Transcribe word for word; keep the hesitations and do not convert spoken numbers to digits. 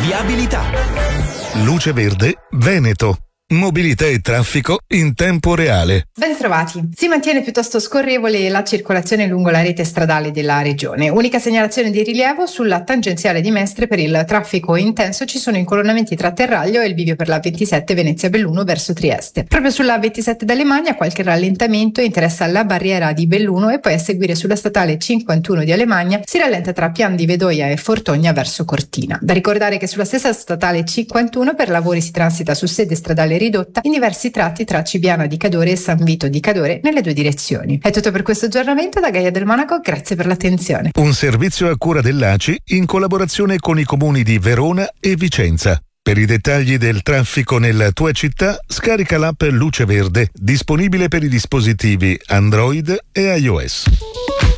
Viabilità. Luce Verde Veneto. Mobilità e traffico in tempo reale. Ben trovati. Si mantiene piuttosto scorrevole la circolazione lungo la rete stradale della regione. Unica segnalazione di rilievo sulla tangenziale di Mestre per il traffico intenso ci sono incolonnamenti tra Terraglio e il bivio per la ventisette Venezia-Belluno verso Trieste. Proprio sulla ventisette d'Alemagna qualche rallentamento interessa la barriera di Belluno e poi a seguire sulla statale cinquantuno di Alemagna si rallenta tra Pian di Vedoia e Fortogna verso Cortina. Da ricordare che sulla stessa statale cinquantuno per lavori si transita su sede stradale ridotta in diversi tratti tra Cibiana di Cadore e San Vito di Cadore nelle due direzioni. È tutto per questo aggiornamento da Gaia del Monaco, grazie per l'attenzione. Un servizio a cura dell'A C I in collaborazione con i comuni di Verona e Vicenza. Per i dettagli del traffico nella tua città, scarica l'app Luce Verde, disponibile per i dispositivi Android e iOS.